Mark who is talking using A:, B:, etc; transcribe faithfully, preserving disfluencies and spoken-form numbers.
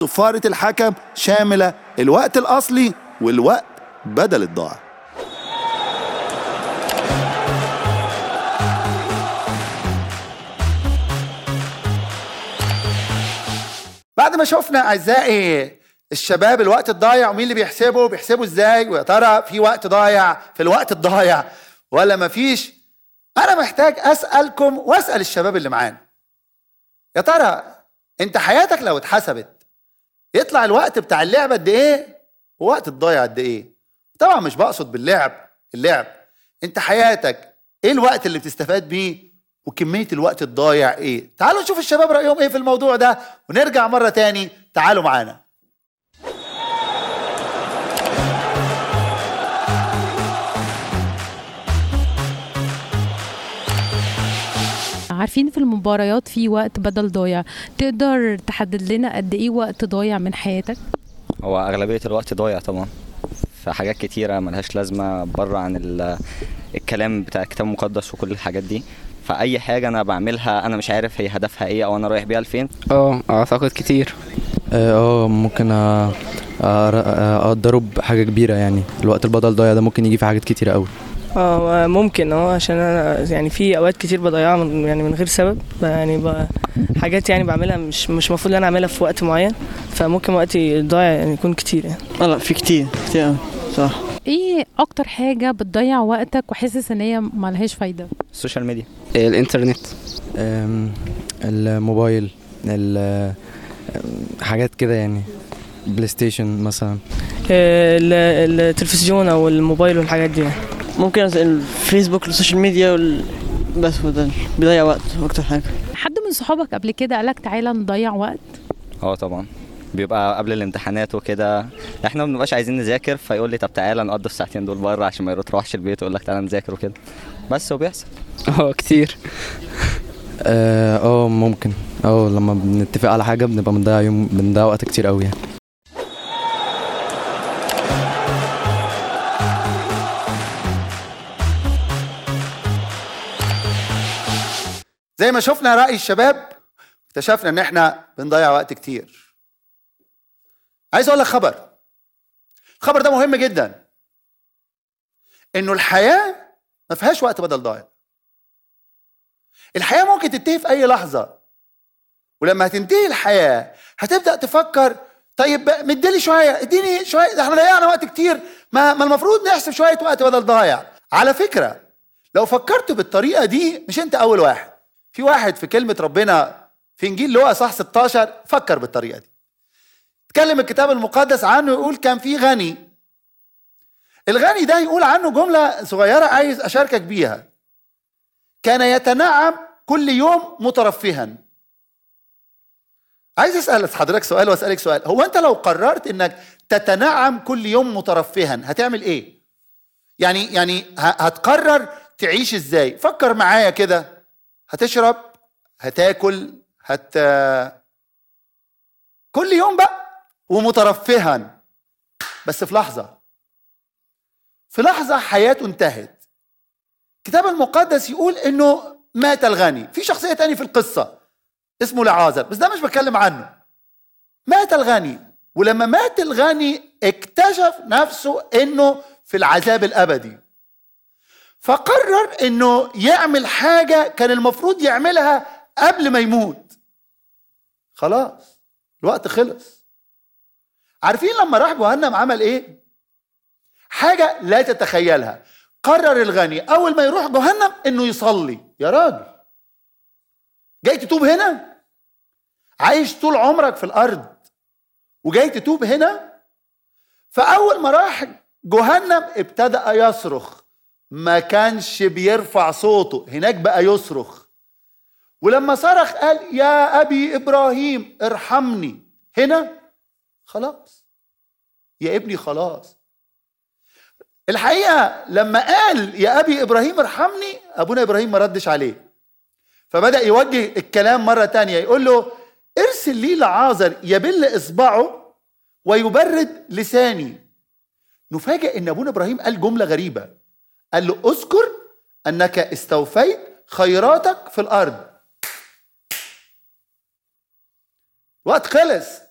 A: صفارة الحكم شاملة الوقت الأصلي والوقت بدل الضائع. بعد ما شفنا أعزائي الشباب الوقت الضايع ومين اللي بيحسبه بيحسبه ازاي، ويا ترى في وقت ضايع في الوقت الضايع ولا مفيش، أنا محتاج أسألكم وأسأل الشباب اللي معانا، يا ترى أنت حياتك لو اتحسبت يطلع الوقت بتاع اللعبة قد إيه ووقت الضايع قد إيه؟ طبعا مش بقصد باللعب اللعب، أنت حياتك إيه الوقت اللي بتستفاد بيه وكمية الوقت الضايع إيه؟ تعالوا نشوف الشباب رأيهم إيه في الموضوع ده ونرجع مرة تاني. تعالوا معانا.
B: عارفين في المباريات في وقت بدل ضايع، تقدر تحدد لنا قد ايه وقت ضايع من حياتك؟
C: هو اغلبيه الوقت ضايع طبعا في حاجات كتيره ملهاش لازمه بره عن الكلام بتاع الكتاب المقدس وكل الحاجات دي، فاي حاجه انا بعملها انا مش عارف هي هدفها ايه او انا رايح بيها لفين.
D: اه اعتقد كتير.
E: اه ممكن اقدره بحاجه كبيره، يعني الوقت البدل ضايع ده ممكن يجي في حاجات كتيره قوي.
D: اه ممكن اه عشان انا يعني في اوقات كتير بضيعها من يعني من غير سبب، يعني ب... حاجات يعني بعملها مش مش المفروض ان انا اعملها في وقت معين، فممكن وقتي ضايع يعني يكون كتير يعني.
F: اه لا في كتير كتير قوي صح.
B: ايه اكتر حاجه بتضيع وقتك وحاسس ان هي مالهاش فايده؟
C: السوشيال ميديا،
D: الانترنت،
E: الموبايل، حاجات كده يعني، بلاي ستيشن مثلا،
D: التلفزيون او الموبايل والحاجات دي يعني.
F: ممكن الفيسبوك والسوشيال ميديا وال... بس ده بيضيع وقت اكتر حاجه.
B: حد من صحابك قبل كده قالك تعالى نضيع وقت؟
C: اه طبعا بيبقى قبل الامتحانات وكده، احنا ما بنبقاش عايزين نذاكر فيقول لي طب تعالى نقضي الساعتين دول بره عشان ما تروحش البيت ويقول لك تعالى نذاكر وكده، بس وبيحصل.
D: اه كتير.
E: اه ممكن اه لما بنتفق على حاجه بنبقى بنضيع يوم بنضيع وقت كتير قوي يعني.
A: زي ما شفنا رأي الشباب اكتشفنا ان احنا بنضيع وقت كتير. عايز اقول لك خبر، الخبر ده مهم جدا، انه الحياة ما فيهاش وقت بدل ضايع. الحياة ممكن تنتهي في اي لحظة، ولما هتنتهي الحياة هتبدأ تفكر طيب مديلي شوية، اديني شوية، ده احنا ضيعنا وقت كتير، ما, ما المفروض نحسب شوية وقت بدل ضايع. على فكرة لو فكرت بالطريقة دي مش انت اول واحد، في واحد في كلمة ربنا في انجيل لوقا صح ستاشر فكر بالطريقة دي. تكلم الكتاب المقدس عنه يقول كان في غني، الغني ده يقول عنه جملة صغيرة عايز اشاركك بيها، كان يتنعم كل يوم مترفها. عايز اسأل حضرتك سؤال واسألك سؤال، هو انت لو قررت انك تتنعم كل يوم مترفها هتعمل ايه؟ يعني يعني هتقرر تعيش ازاي؟ فكر معايا كده، هتشرب، هتاكل، هت كل يوم بقى ومترفها، بس في لحظة في لحظة حياته انتهت. الكتاب المقدس يقول انه مات الغني. في شخصية تاني في القصة اسمه لعازر، بس ده مش بتكلم عنه. مات الغني، ولما مات الغني اكتشف نفسه انه في العذاب الابدي، فقرر انه يعمل حاجة كان المفروض يعملها قبل ما يموت. خلاص الوقت خلص. عارفين لما راح جهنم عمل ايه؟ حاجة لا تتخيلها. قرر الغني اول ما يروح جهنم انه يصلي. يا راجل جاي تتوب هنا؟ عايش طول عمرك في الارض وجاي تتوب هنا؟ فاول ما راح جهنم ابتدأ يصرخ، ما كانش بيرفع صوته، هناك بقى يصرخ. ولما صرخ قال يا أبي إبراهيم ارحمني، هنا خلاص يا ابني خلاص. الحقيقة لما قال يا أبي إبراهيم ارحمني أبونا إبراهيم ما ردش عليه، فبدأ يوجه الكلام مرة تانية يقول له ارسل لي لعازر يبل إصبعه ويبرد لساني. نفاجئ إن أبونا إبراهيم قال جملة غريبة، قال له اذكر أنك استوفيت خيراتك في الأرض. وقت خلص.